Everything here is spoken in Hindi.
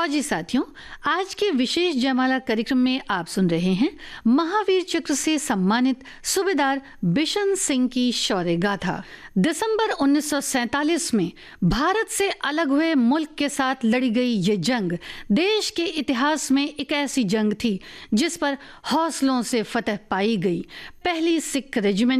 फौजी साथियों, आज के विशेष जयमाला कार्यक्रम में आप सुन रहे हैं महावीर चक्र से सम्मानित सूबेदार बिशन सिंह की शौर्य गाथा। दिसंबर 1947 में भारत से अलग हुए मुल्क के साथ लड़ी गई ये जंग देश के इतिहास में एक ऐसी जंग थी जिस पर हौसलों से फतह पाई गई। पहली सिख रेजिमेंट